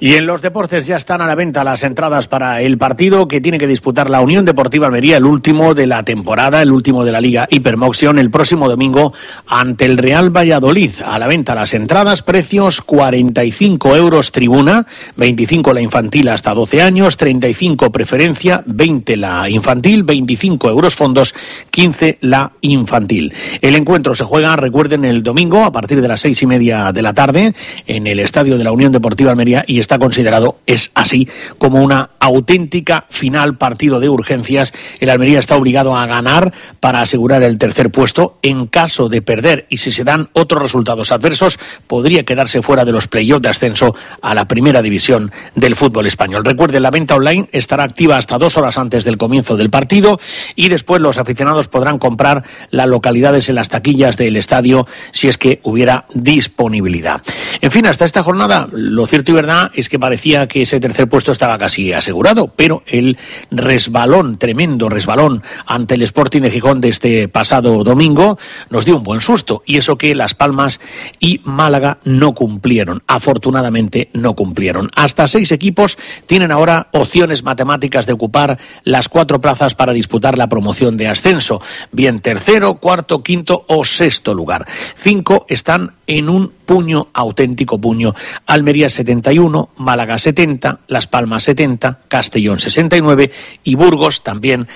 Y en los deportes ya están a la venta las entradas para el partido que tiene que disputar la Unión Deportiva Almería, el último de la temporada, el último de la Liga Hypermotion, el próximo domingo ante el Real Valladolid. A la venta las entradas, precios 45 euros tribuna, 25 la infantil hasta 12 años, 35 preferencia, 20 la infantil, 25 euros fondos, 15 la infantil. El encuentro se juega, recuerden, el domingo a partir de las 6:30 de la tarde en el estadio de la Unión Deportiva Almería y está considerado, es así, como una auténtica final, partido de urgencias. El Almería está obligado a ganar para asegurar el tercer puesto. En caso de perder y si se dan otros resultados adversos, podría quedarse fuera de los playoffs de ascenso a la primera división del fútbol español. Recuerden, la venta online estará activa hasta 2 horas antes del comienzo del partido y después los aficionados podrán comprar las localidades en las taquillas del estadio si es que hubiera disponibilidad. En fin, hasta esta jornada, lo cierto y verdad es que parecía que ese tercer puesto estaba casi asegurado, pero el resbalón, tremendo resbalón ante el Sporting de Gijón de este pasado domingo nos dio un buen susto, y eso que Las Palmas y Málaga no cumplieron, afortunadamente no cumplieron. Hasta 6 equipos tienen ahora opciones matemáticas de ocupar las 4 plazas para disputar la promoción de ascenso, bien tercero, cuarto, quinto o sexto lugar. 5 están en un puño, auténtico puño. Almería 71, Málaga 70, Las Palmas 70, Castellón 69 y Burgos también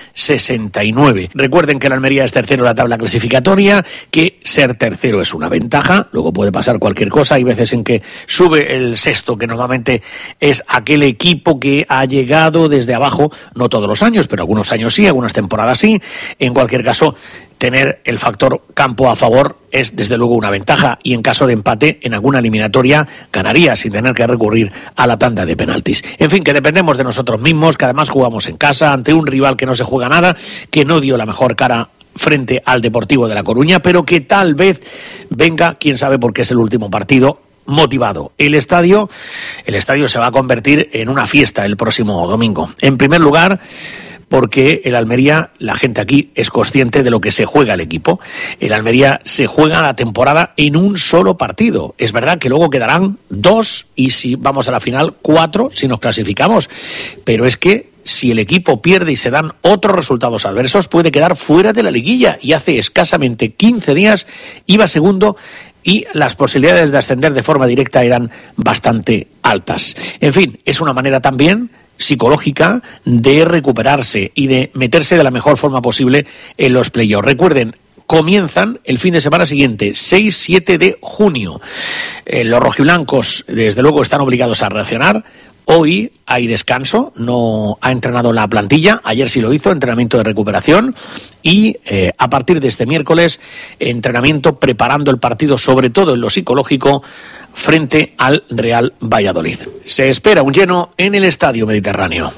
69. Recuerden que el Almería es tercero en la tabla clasificatoria, que ser tercero es una ventaja, luego puede pasar cualquier cosa. Hay veces en que sube el sexto, que normalmente es aquel equipo que ha llegado desde abajo, no todos los años, pero algunos años sí, algunas temporadas sí. En cualquier caso, tener el factor campo a favor es desde luego una ventaja, y en caso de empate en alguna eliminatoria ganaría sin tener que recurrir a la tanda de penaltis. En fin, que dependemos de nosotros mismos, que además jugamos en casa ante un rival que no se juega nada, que no dio la mejor cara frente al Deportivo de La Coruña, pero que tal vez venga, quién sabe, porque es el último partido, motivado. El estadio se va a convertir en una fiesta el próximo domingo. En primer lugar, porque el Almería, la gente aquí es consciente de lo que se juega el equipo. El Almería se juega la temporada en un solo partido. Es verdad que luego quedarán 2 y si vamos a la final 4 si nos clasificamos. Pero es que si el equipo pierde y se dan otros resultados adversos, puede quedar fuera de la liguilla. Y hace escasamente 15 días iba segundo y las posibilidades de ascender de forma directa eran bastante altas. En fin, es una manera también psicológica de recuperarse y de meterse de la mejor forma posible en los playoffs. Recuerden, comienzan el fin de semana siguiente, 6-7 de junio. Los rojiblancos, desde luego, están obligados a reaccionar. Hoy hay descanso, no ha entrenado la plantilla, ayer sí lo hizo, entrenamiento de recuperación, y a partir de este miércoles, entrenamiento preparando el partido, sobre todo en lo psicológico, frente al Real Valladolid. Se espera un lleno en el Estadio Mediterráneo.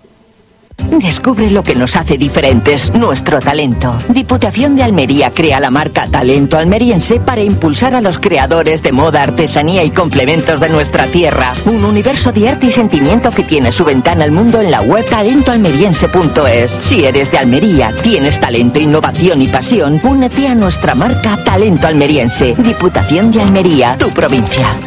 Descubre lo que nos hace diferentes, nuestro talento. Diputación de Almería crea la marca Talento Almeriense para impulsar a los creadores de moda, artesanía y complementos de nuestra tierra. Un universo de arte y sentimiento que tiene su ventana al mundo en la web talentoalmeriense.es. Si eres de Almería, tienes talento, innovación y pasión, únete a nuestra marca Talento Almeriense. Diputación de Almería, tu provincia.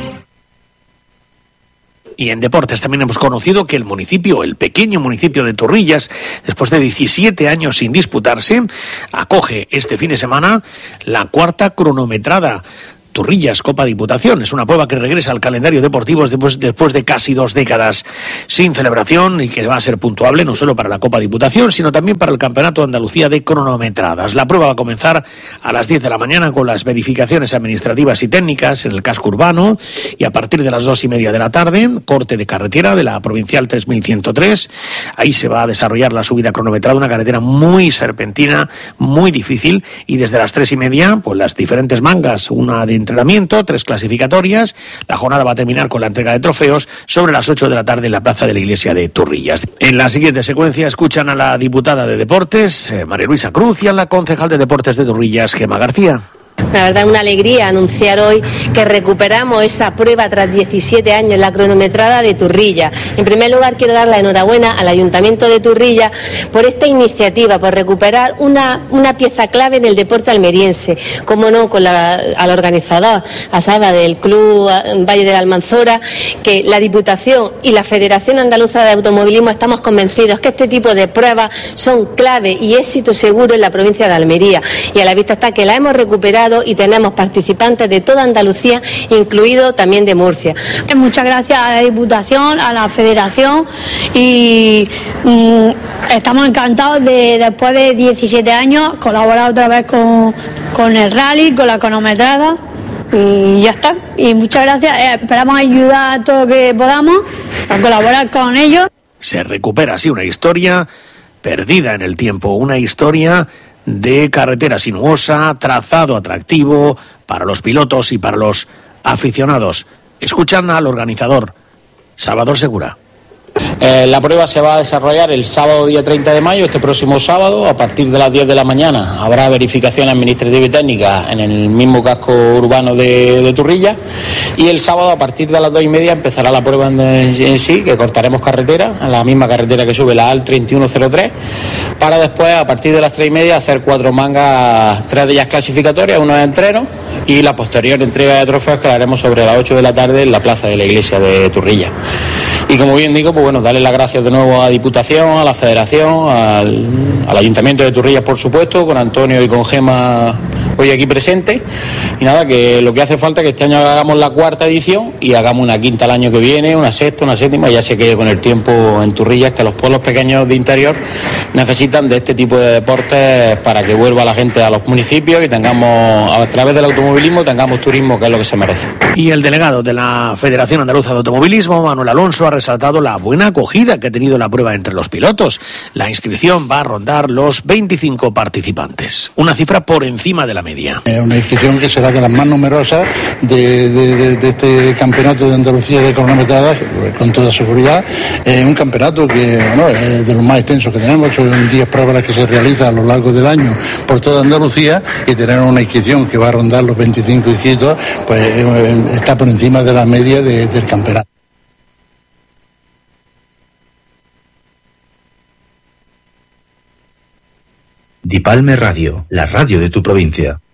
Y en deportes también hemos conocido que el pequeño municipio de Turrillas, después de 17 años sin disputarse, acoge este fin de semana la 4ª cronometrada Turrillas Copa Diputación. Es una prueba que regresa al calendario deportivo después de casi 2 décadas sin celebración, y que va a ser puntuable no solo para la Copa Diputación, sino también para el Campeonato de Andalucía de cronometradas. La prueba va a comenzar a las 10 de la mañana con las verificaciones administrativas y técnicas en el casco urbano, y a partir de las 2:30 de la tarde, corte de carretera de la provincial 3103. Ahí se va a desarrollar la subida cronometrada, una carretera muy serpentina, muy difícil, y desde las 3:30, pues las diferentes mangas, una de entrenamiento, 3 clasificatorias. La jornada va a terminar con la entrega de trofeos sobre las 8 de la tarde en la plaza de la iglesia de Turrillas. En la siguiente secuencia escuchan a la diputada de Deportes, María Luisa Cruz, y a la concejal de Deportes de Turrillas, Gemma García. La verdad es una alegría anunciar hoy que recuperamos esa prueba tras 17 años, la cronometrada de Turrilla. En primer lugar, quiero dar la enhorabuena al Ayuntamiento de Turrilla por esta iniciativa, por recuperar una pieza clave en el deporte almeriense. Como no, al organizador, a Saba del Club Valle de la Almanzora, que la Diputación y la Federación Andaluza de Automovilismo estamos convencidos que este tipo de pruebas son clave y éxito seguro en la provincia de Almería. Y a la vista está que la hemos recuperado y tenemos participantes de toda Andalucía, incluido también de Murcia. Muchas gracias a la Diputación, a la Federación y estamos encantados de, después de 17 años, colaborar otra vez con el rally, con la cronometrada y ya está. Y muchas gracias, esperamos ayudar a todo lo que podamos, a colaborar con ellos. Se recupera así una historia perdida en el tiempo, una historia de carretera sinuosa, trazado atractivo para los pilotos y para los aficionados. Escuchan al organizador, Salvador Segura. La prueba se va a desarrollar el sábado día 30 de mayo, este próximo sábado, a partir de las 10 de la mañana. Habrá verificación administrativa y técnica en el mismo casco urbano de Turrilla, y el sábado a partir de las 2:30 empezará la prueba en sí, que cortaremos carretera, en la misma carretera que sube la AL 3103, para después a partir de las 3:30 hacer 4 mangas, 3 de ellas clasificatorias, 1 de entreno, y la posterior entrega de trofeos que la haremos sobre las 8 de la tarde en la plaza de la iglesia de Turrilla. Y como bien digo, pues bueno, darle las gracias de nuevo a la Diputación, a la Federación, al Ayuntamiento de Turrilla, por supuesto, con Antonio y con Gema hoy aquí presente. Y nada, que lo que hace falta es que este año hagamos la 4ª edición y hagamos una 5ª el año que viene, una 6ª, una 7ª, y ya se quede con el tiempo en Turrilla, que los pueblos pequeños de interior necesitan de este tipo de deportes para que vuelva la gente a los municipios y tengamos, a través del automovilismo, tengamos turismo, que es lo que se merece. Y el delegado de la Federación Andaluza de Automovilismo, Manuel Alonso, ha resaltado la buena acogida que ha tenido la prueba entre los pilotos. La inscripción va a rondar los 25 participantes, una cifra por encima de la media. Una inscripción que será de las más numerosas de este campeonato de Andalucía de cronometradas, con toda seguridad. Un campeonato que es de los más extensos que tenemos, son 10 pruebas que se realizan a lo largo del año por toda Andalucía, y tener una inscripción que va a rondar los 25 inscritos, pues está por encima de la media del campeonato. Dipalme Radio, la radio de tu provincia.